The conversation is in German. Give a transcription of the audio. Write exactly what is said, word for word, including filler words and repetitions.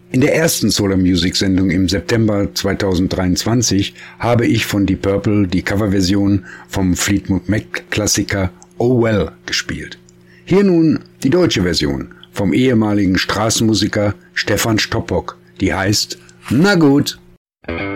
In der ersten Solar Music Sendung im September zweitausenddreiundzwanzig habe ich von Deep Purple die Coverversion vom Fleetwood Mac Klassiker Oh Well gespielt. Hier nun die deutsche Version vom ehemaligen Straßenmusiker Stefan Stoppock, die heißt Na gut.